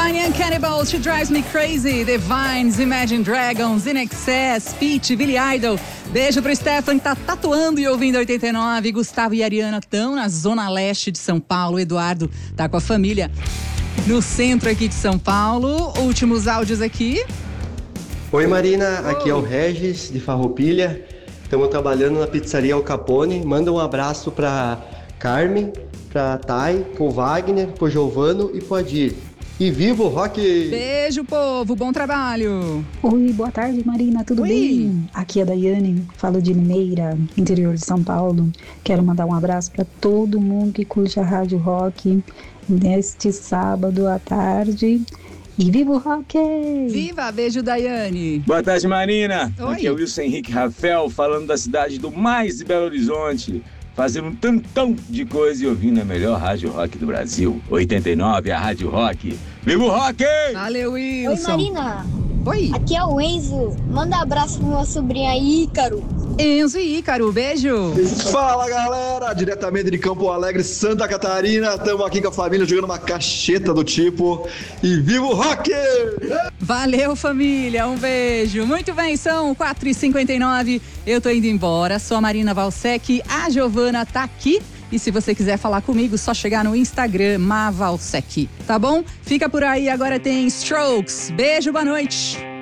Divine and Cannibal, She Drives Me Crazy, The Vines, Imagine Dragons, In Excess, Peach, Billy Idol. Beijo pro Stefan que tá tatuando e ouvindo 89. Gustavo e Ariana estão na zona leste de São Paulo. Eduardo tá com a família no centro aqui de São Paulo. Últimos áudios aqui. Oi Marina, aqui é o Regis de Farroupilha. Estamos trabalhando na pizzaria Al Capone. Manda um abraço pra Carmen, pra Thay, pro Wagner, pro Giovano e pro Adir. E viva o rock! Beijo, povo, bom trabalho! Oi, boa tarde, Marina, tudo bem? Aqui é a Daiane, falo de Limeira, interior de São Paulo. Quero mandar um abraço para todo mundo que curte a Rádio Rock neste sábado à tarde. E viva o rock! Viva! Beijo, Daiane! Boa tarde, Marina! Oi. Aqui é o Wilson Henrique Rafael, falando da cidade do mais de Belo Horizonte. Fazendo um tantão de coisa e ouvindo a melhor rádio rock do Brasil. 89, a Rádio Rock. Viva o rock! Valeu, Oi, Wilson! Marina. Oi! Aqui é o Enzo. Manda abraço pro meu sobrinho aí, Ícaro. Enzo e Ícaro, beijo! Fala galera, diretamente de Campo Alegre, Santa Catarina. Estamos aqui com a família jogando uma cacheta do tipo. E viva o rock! Valeu, família, um beijo. Muito bem, são 4h59. Eu tô indo embora. Sou a Marina Valsec, a Giovana tá aqui. E se você quiser falar comigo, só chegar no Instagram, Mavalsec, tá bom? Fica por aí, agora tem Strokes. Beijo, boa noite.